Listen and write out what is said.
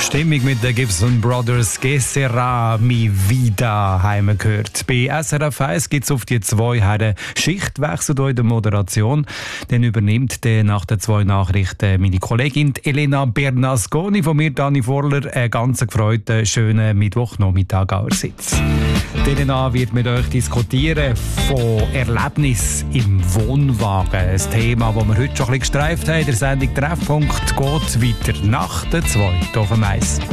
Stimmung mit den Gibson Brothers, «Que sera mi vida» haben wir gehört. Bei SRF 1 gibt es auf die 2 Herren Schichtwechsel in der Moderation. Dann übernimmt nach den 2 Nachrichten meine Kollegin Elena Bernasconi. Von mir, Dani Vorler, einen ganz gefreuten, schönen Mittwochnachmittag allerseits. Dann wird mit euch diskutieren von Erlebnis im Wohnwagen. Ein Thema, das wir heute schon ein bisschen gestreift haben. Der Sendung Treffpunkt geht weiter nach der 2 auf dem Eis.